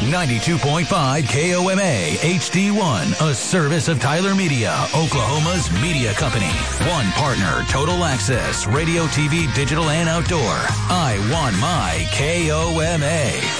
92.5 KOMA HD1, a service of Tyler Media, Oklahoma's media company. One partner, Total Access, radio, TV, digital, and outdoor. I want my KOMA.